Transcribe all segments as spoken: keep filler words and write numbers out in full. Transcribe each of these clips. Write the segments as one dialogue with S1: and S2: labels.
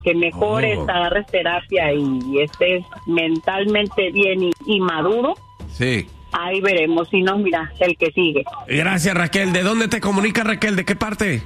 S1: que mejores,
S2: Oh.
S1: agarres terapia y estés mentalmente bien y, y maduro,
S2: Sí.
S1: ahí veremos. Si no, mira, el que sigue.
S2: Gracias, Raquel. ¿De dónde te comunica, Raquel? ¿De qué parte?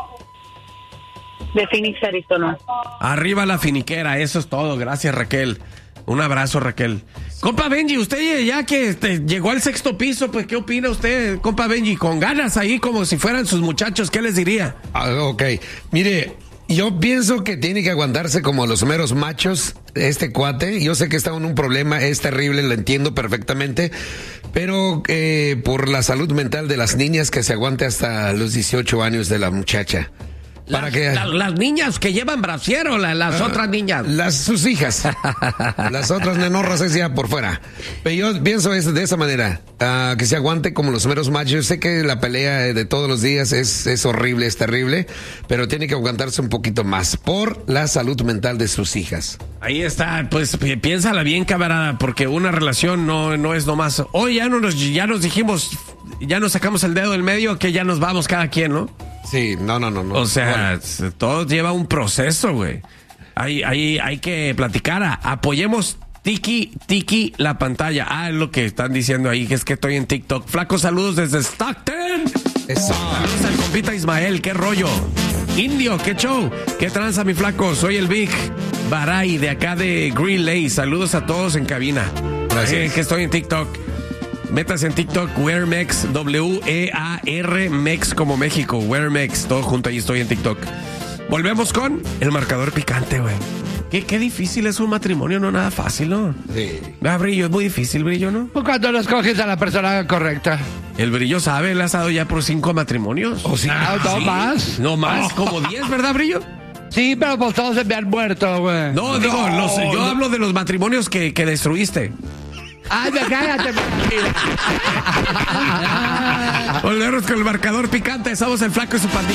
S1: De Phoenix, Arizona.
S2: Arriba la finiquera, eso es todo. Gracias, Raquel. Un abrazo, Raquel. Compa Benji, usted ya que este, llegó al sexto piso, pues, ¿qué opina usted, compa Benji? Con ganas ahí como si fueran sus muchachos, ¿qué les diría?
S3: Ah, ok, mire, yo pienso que tiene que aguantarse como los meros machos este cuate. Yo sé que está en un problema, es terrible, lo entiendo perfectamente, pero eh, por la salud mental de las niñas, que se aguante hasta los dieciocho años de la muchacha. Para
S2: Las,
S3: que
S2: la- las niñas que llevan brasier o la- las
S3: Ah,
S2: otras niñas.
S3: Las sus hijas. Las otras nenorras es ya por fuera. Pero yo pienso es de esa manera, ah, que se aguante como los meros machos. Yo sé que la pelea de todos los días es, es horrible, es terrible, pero tiene que aguantarse un poquito más por la salud mental de sus hijas.
S2: Ahí está, pues pi- piénsala bien, camarada, porque una relación no, no es nomás. Hoy ya no nos, ya nos dijimos, ya nos sacamos el dedo del medio, que ya nos vamos cada quien, ¿no?
S3: Sí, no, no, no, no.
S2: O sea,
S3: Bueno,
S2: s- todo lleva un proceso, güey. Hay, hay, hay que platicar. a- Apoyemos Tiki, Tiki la pantalla. Ah, es lo que están diciendo ahí, que es que estoy en TikTok. Flaco, saludos desde Stockton.
S3: eso.
S2: Saludos al compita Ismael, qué rollo. Indio, qué show. Qué tranza, mi flaco. Soy el Big Baray de acá de Green Lake. Saludos a todos en cabina.
S3: Gracias.
S2: Eh, que estoy en TikTok. Métase en TikTok, WearMex, W E A R Mex como México, WearMex, todo junto, ahí estoy en TikTok. Volvemos con el marcador picante, güey. Qué, qué difícil es un matrimonio, no nada fácil, ¿no?
S3: Sí.
S2: Ah, Brillo, es muy difícil, Brillo, ¿no?
S4: Cuando no escoges a la persona correcta.
S2: El Brillo sabe, le has dado ya por cinco matrimonios.
S4: ¿O sí? No, no más.
S2: No más, como diez, ¿verdad, Brillo?
S4: Sí, pero pues todos se me han muerto, güey.
S2: No, digo, los- yo hablo de los matrimonios que, que destruiste.
S4: Ay, me cállate.
S2: Volvemos con el marcador picante. Somos el Flaco y su pandilla.